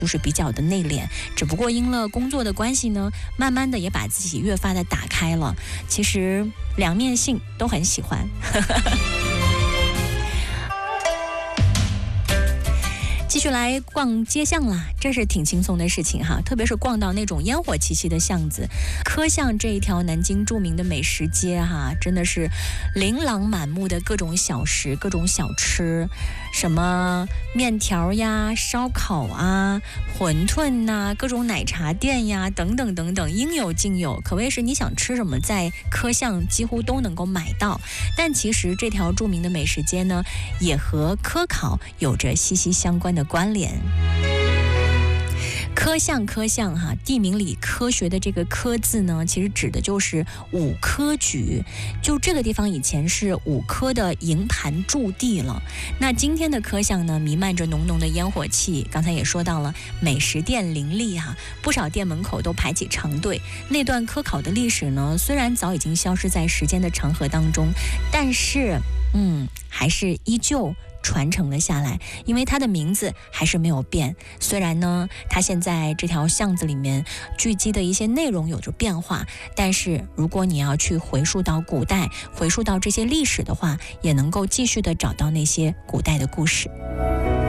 就是比较的内敛，只不过因了工作的关系呢，慢慢的也把自己越发的打开了。其实两面性都很喜欢。继续来逛街巷啦，这是挺轻松的事情哈，特别是逛到那种烟火气息的巷子。柯巷这一条南京著名的美食街哈，真的是琳琅满目的各种小食、各种小吃，什么面条呀、烧烤啊、馄饨呐、各种奶茶店呀，等等等等，应有尽有，可谓是你想吃什么，在柯巷几乎都能够买到。但其实这条著名的美食街呢，也和科考有着息息相关的关联。科巷哈，地名里科学的这个科字呢，其实指的就是五科举，就这个地方以前是五科的营盘驻地了。那今天的科巷呢，弥漫着浓浓的烟火气，刚才也说到了，美食店林立哈，不少店门口都排起长队。那段科考的历史呢，虽然早已经消失在时间的长河当中，但是还是依旧传承了下来，因为它的名字还是没有变。虽然呢，它现在这条巷子里面聚集的一些内容有着变化，但是如果你要去回溯到古代，回溯到这些历史的话，也能够继续的找到那些古代的故事。